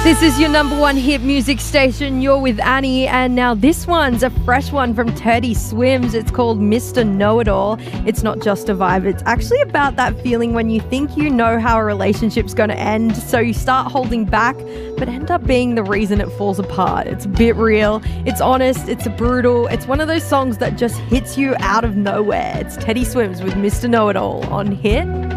This is your number one hit music station. You're with Annie, and now this one's a fresh one from Teddy Swims. It's called Mr. Know-It-All. It's not just a vibe. It's actually about that feeling when you think you know how a relationship's going to end, so you start holding back, but end up being the reason it falls apart. It's a bit real. It's honest. It's brutal. It's one of those songs that just hits you out of nowhere. It's Teddy Swims with Mr. Know-It-All on Hit